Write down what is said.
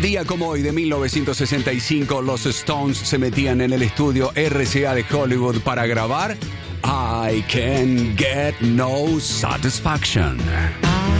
día como hoy de 1965, los Stones se metían en el estudio RCA de Hollywood para grabar I Can't Get No Satisfaction.